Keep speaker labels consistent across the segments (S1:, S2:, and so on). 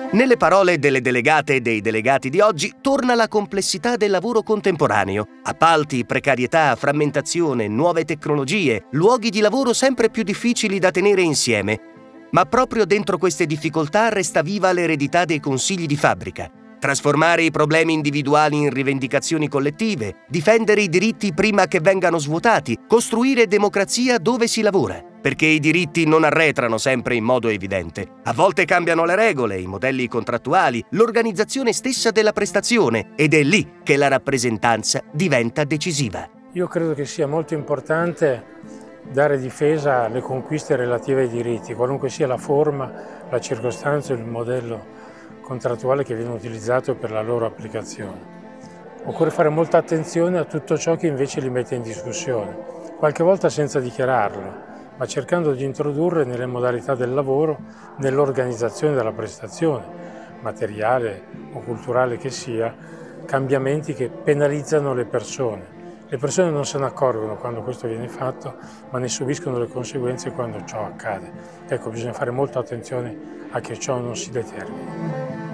S1: Nelle parole delle delegate e dei delegati di oggi torna la complessità del lavoro contemporaneo. Appalti, precarietà, frammentazione, nuove tecnologie, luoghi di lavoro sempre più difficili da tenere insieme. Ma proprio dentro queste difficoltà resta viva l'eredità dei consigli di fabbrica. Trasformare i problemi individuali in rivendicazioni collettive, difendere i diritti prima che vengano svuotati, costruire democrazia dove si lavora. Perché i diritti non arretrano sempre in modo evidente. A volte cambiano le regole, i modelli contrattuali, l'organizzazione stessa della prestazione, ed è lì che la rappresentanza diventa decisiva.
S2: Io credo che sia molto importante dare difesa alle conquiste relative ai diritti, qualunque sia la forma, la circostanza o il modello contrattuale che viene utilizzato per la loro applicazione. Occorre fare molta attenzione a tutto ciò che invece li mette in discussione, qualche volta senza dichiararlo, ma cercando di introdurre nelle modalità del lavoro, nell'organizzazione della prestazione, materiale o culturale che sia, cambiamenti che penalizzano le persone. Le persone non se ne accorgono quando questo viene fatto, ma ne subiscono le conseguenze quando ciò accade. Ecco, bisogna fare molta attenzione a che ciò non si determini.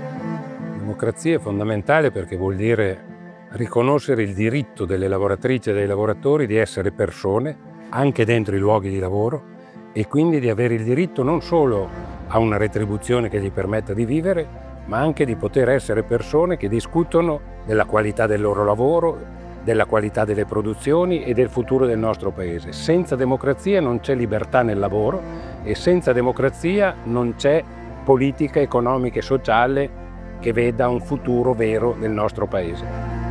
S3: La democrazia è fondamentale perché vuol dire riconoscere il diritto delle lavoratrici e dei lavoratori di essere persone, anche dentro i luoghi di lavoro, e quindi di avere il diritto non solo a una retribuzione che gli permetta di vivere, ma anche di poter essere persone che discutono della qualità del loro lavoro, della qualità delle produzioni e del futuro del nostro Paese. Senza democrazia non c'è libertà nel lavoro e senza democrazia non c'è politica economica e sociale che veda un futuro vero del nostro Paese.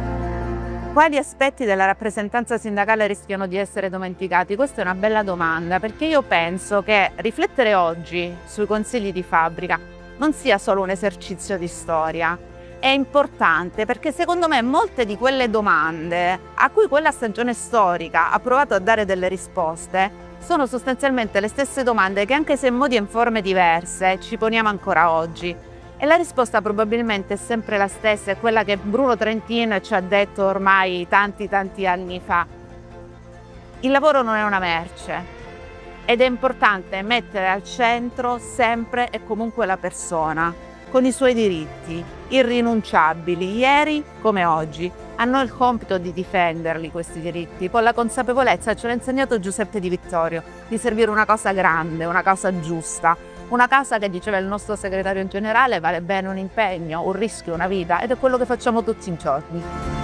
S4: Quali aspetti della rappresentanza sindacale rischiano di essere dimenticati? Questa è una bella domanda, perché io penso che riflettere oggi sui consigli di fabbrica non sia solo un esercizio di storia. È importante perché secondo me molte di quelle domande a cui quella stagione storica ha provato a dare delle risposte sono sostanzialmente le stesse domande che, anche se in modi e in forme diverse, ci poniamo ancora oggi. E la risposta probabilmente è sempre la stessa, è quella che Bruno Trentin ci ha detto ormai tanti anni fa. Il lavoro non è una merce ed è importante mettere al centro sempre e comunque la persona, con i suoi diritti irrinunciabili, ieri come oggi. A noi il compito di difenderli questi diritti, con la consapevolezza, ce l'ha insegnato Giuseppe Di Vittorio, di servire una cosa grande, una cosa giusta. Una casa che, diceva il nostro segretario generale, vale bene un impegno, un rischio, una vita, ed è quello che facciamo tutti i giorni.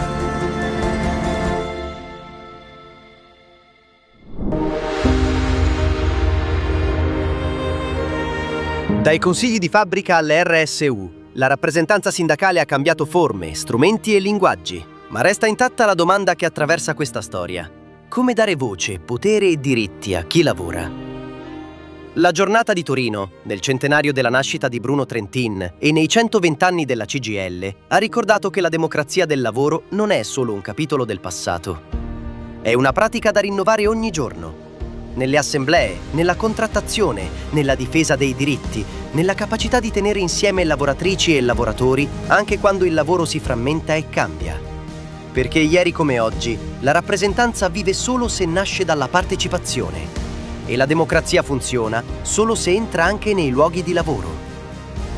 S5: Dai consigli di fabbrica alle RSU, la rappresentanza sindacale ha cambiato forme, strumenti e linguaggi, ma resta intatta la domanda che attraversa questa storia: come dare voce, potere e diritti a chi lavora? La giornata di Torino, nel centenario della nascita di Bruno Trentin e nei 120 anni della CGIL, ha ricordato che la democrazia del lavoro non è solo un capitolo del passato. È una pratica da rinnovare ogni giorno. Nelle assemblee, nella contrattazione, nella difesa dei diritti, nella capacità di tenere insieme lavoratrici e lavoratori anche quando il lavoro si frammenta e cambia. Perché ieri come oggi, la rappresentanza vive solo se nasce dalla partecipazione. E la democrazia funziona solo se entra anche nei luoghi di lavoro.